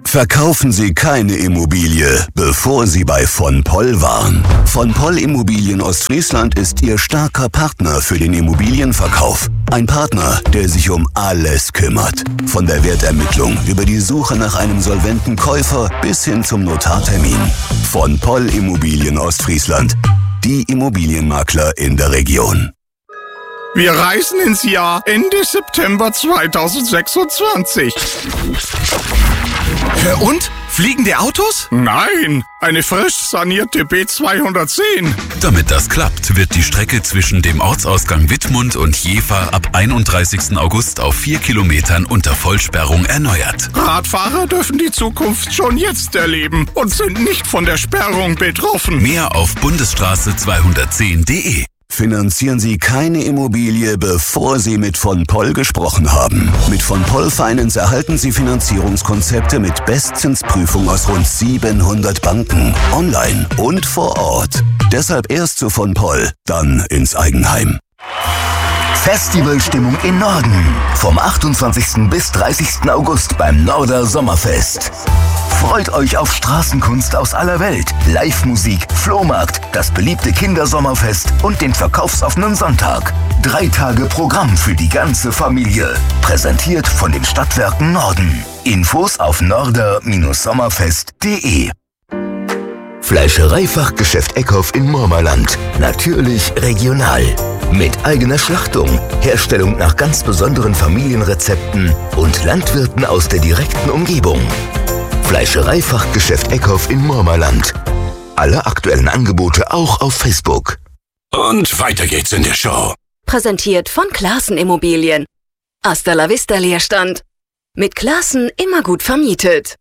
Verkaufen Sie keine Immobilie, bevor Sie bei von Poll waren. Von Poll Immobilien Ostfriesland ist Ihr starker Partner für den Immobilienverkauf. Ein Partner, der sich um alles kümmert. Von der Wertermittlung über die Suche nach einem solventen Käufer bis hin zum Notartermin. Von Poll Immobilien Ostfriesland. Die Immobilienmakler in der Region. Wir reisen ins Jahr Ende September 2026. Und? Fliegende Autos? Nein, eine frisch sanierte B210. Damit das klappt, wird die Strecke zwischen dem Ortsausgang Wittmund und Jever ab 31. August auf 4 Kilometern unter Vollsperrung erneuert. Radfahrer dürfen die Zukunft schon jetzt erleben und sind nicht von der Sperrung betroffen. Mehr auf bundesstraße210.de. Finanzieren Sie keine Immobilie, bevor Sie mit von Poll gesprochen haben. Mit von Poll Finance erhalten Sie Finanzierungskonzepte mit Bestzinsprüfung aus rund 700 Banken, online und vor Ort. Deshalb erst zu von Poll, dann ins Eigenheim. Festivalstimmung im Norden. Vom 28. bis 30. August beim Norder Sommerfest. Freut euch auf Straßenkunst aus aller Welt, Live-Musik, Flohmarkt, das beliebte Kindersommerfest und den verkaufsoffenen Sonntag. 3 Tage Programm für die ganze Familie. Präsentiert von den Stadtwerken Norden. Infos auf norder-sommerfest.de. Fleischereifachgeschäft Eckhoff in Mormerland. Natürlich regional. Mit eigener Schlachtung, Herstellung nach ganz besonderen Familienrezepten und Landwirten aus der direkten Umgebung. Fleischereifachgeschäft Eckhoff in Mormerland. Alle aktuellen Angebote auch auf Facebook. Und weiter geht's in der Show. Präsentiert von Classen Immobilien. Hasta la vista Leerstand. Mit Classen immer gut vermietet.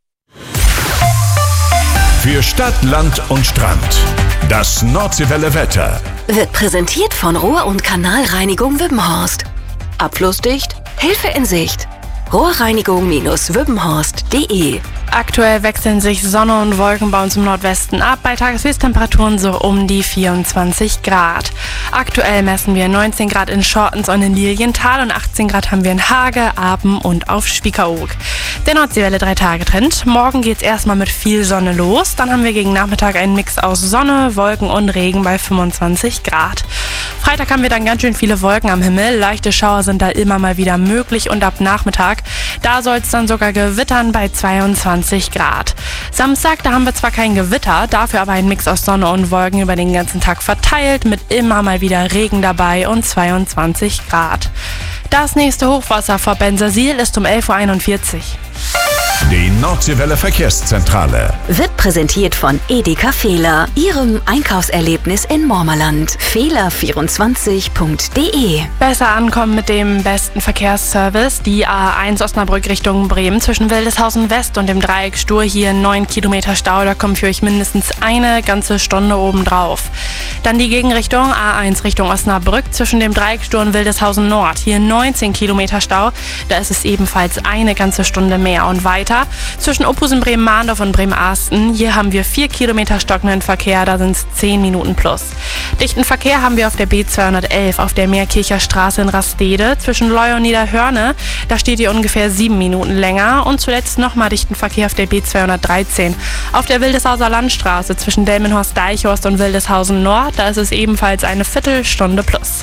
Für Stadt, Land und Strand. Das Nordseewelle Wetter. Wird präsentiert von Rohr- und Kanalreinigung Wippenhorst. Abflussdicht, Hilfe in Sicht. Rohrreinigung-wippenhorst.de. Aktuell wechseln sich Sonne und Wolken bei uns im Nordwesten ab, bei Tageshöchsttemperaturen so um die 24 Grad. Aktuell messen wir 19 Grad in Schortens und in Lilienthal und 18 Grad haben wir in Hage, Apen und auf Spiekeroog. Der Nordseewelle 3-Tage-Trend. Morgen geht's erstmal mit viel Sonne los, dann haben wir gegen Nachmittag einen Mix aus Sonne, Wolken und Regen bei 25 Grad. Freitag haben wir dann ganz schön viele Wolken am Himmel, leichte Schauer sind da immer mal wieder möglich und ab Nachmittag, da soll es dann sogar gewittern bei 22 Grad. Samstag, da haben wir zwar kein Gewitter, dafür aber einen Mix aus Sonne und Wolken über den ganzen Tag verteilt, mit immer mal wieder Regen dabei und 22 Grad. Das nächste Hochwasser vor Bensersiel ist um 11.41 Uhr. Die Nordseewelle Verkehrszentrale. Wird präsentiert von Edeka Fehler, Ihrem Einkaufserlebnis in Mormerland. Fehler24.de. Besser ankommen mit dem besten Verkehrsservice. Die A1 Osnabrück Richtung Bremen zwischen Wildeshausen West und dem Dreieck Stur. Hier 9 Kilometer Stau, da kommt für euch mindestens eine ganze Stunde obendrauf. Dann die Gegenrichtung A1 Richtung Osnabrück zwischen dem Dreieck Stur und Wildeshausen Nord. Hier 19 Kilometer Stau, da ist es ebenfalls eine ganze Stunde mehr. Und weiter zwischen Ophusen Bremen-Mahndorf und Bremen-Ahsten. Hier haben wir 4 Kilometer stockenden Verkehr, da sind es 10 Minuten plus. Dichten Verkehr haben wir auf der B211 auf der Meerkircher Straße in Rastede. Zwischen Leu und Niederhörne, da steht ihr ungefähr 7 Minuten länger. Und zuletzt nochmal dichten Verkehr auf der B213 auf der Wildeshauser Landstraße zwischen Delmenhorst-Deichhorst und Wildeshausen Nord. Da ist es ebenfalls eine Viertelstunde plus.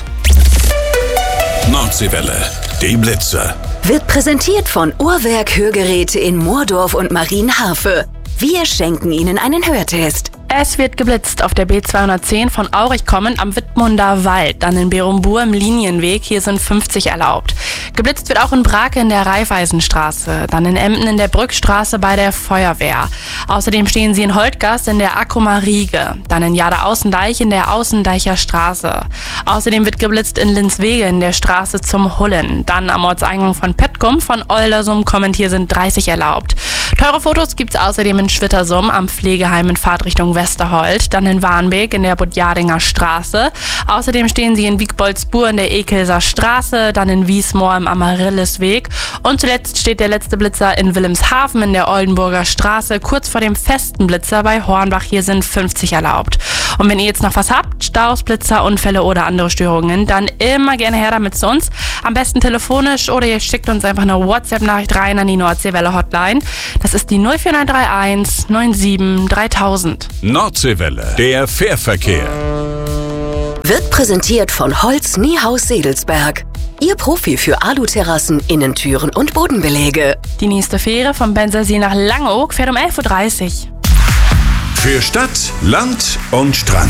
Nordseewelle, die Blitze. Wird präsentiert von Uhrwerk Hörgeräte in Moordorf und Marienhafe. Wir schenken Ihnen einen Hörtest. Es wird geblitzt auf der B210 von Aurich kommend am Wittmunder Wald, dann in Berumbur im Linienweg, hier sind 50 erlaubt. Geblitzt wird auch in Brake in der Raiffeisenstraße, dann in Emden in der Brückstraße bei der Feuerwehr. Außerdem stehen sie in Holtgast in der Akkuma Riege, dann in Jade-Außendeich in der Außendeicher Straße. Außerdem wird geblitzt in Linswege in der Straße zum Hullen, dann am Ortseingang von Petkum von Oldersum kommend, hier sind 30 erlaubt. Teure Fotos gibt's außerdem in Schwittersum am Pflegeheim in Fahrtrichtung Westerholt, dann in Warnbeek in der Budjadinger Straße. Außerdem stehen sie in Wiegboldsbur in der Ekelser Straße, dann in Wiesmoor im Amaryllisweg und zuletzt steht der letzte Blitzer in Wilhelmshaven in der Oldenburger Straße, kurz vor dem festen Blitzer bei Hornbach, hier sind 50 erlaubt. Und wenn ihr jetzt noch was habt, Staus, Blitzer, Unfälle oder andere Störungen, dann immer gerne her damit zu uns. Am besten telefonisch oder ihr schickt uns einfach eine WhatsApp-Nachricht rein an die Nordseewelle Hotline. Das Das ist die 04931 97 3000. Nordseewelle, der Fährverkehr. Wird präsentiert von Holz Niehaus Sedelsberg. Ihr Profi für Aluterrassen, Innentüren und Bodenbelege. Die nächste Fähre vom Bensersee nach Langeoog fährt um 11:30 Uhr. Für Stadt, Land und Strand.